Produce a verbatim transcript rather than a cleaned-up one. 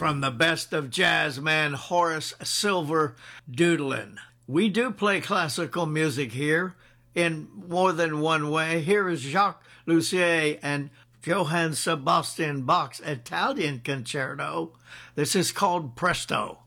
from the best of jazz man Horace Silver doodlin'. We do play classical music here in more than one way. Here is Jacques Lussier and Johann Sebastian Bach's Italian Concerto. This is called Presto.